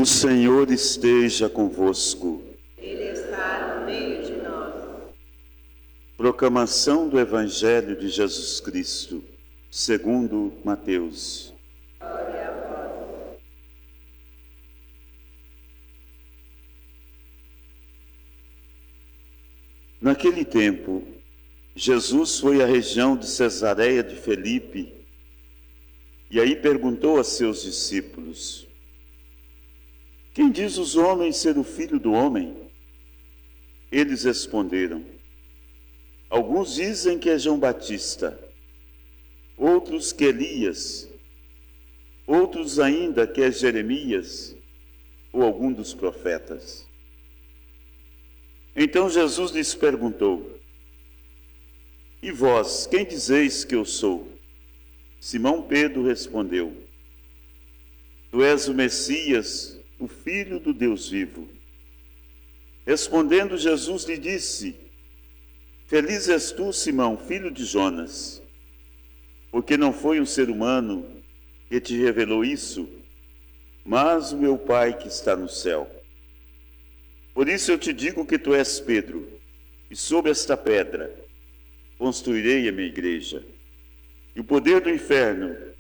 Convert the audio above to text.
O Senhor esteja convosco. Ele está no meio de nós. Proclamação do Evangelho de Jesus Cristo, segundo Mateus. Glória a vós. Naquele tempo, Jesus foi à região de Cesareia de Filipe e aí perguntou a seus discípulos: quem diz os homens ser o Filho do Homem? Eles responderam: alguns dizem que é João Batista, outros que Elias, outros ainda que é Jeremias ou algum dos profetas. Então Jesus lhes perguntou: e vós, quem dizeis que eu sou? Simão Pedro respondeu: tu és o Messias, o Filho do Deus vivo. Respondendo Jesus lhe disse: feliz és tu, Simão, filho de Jonas, porque não foi um ser humano que te revelou isso, mas o meu Pai que está no céu. Por isso eu te digo que tu és Pedro, e sobre esta pedra construirei a minha igreja, e o poder do inferno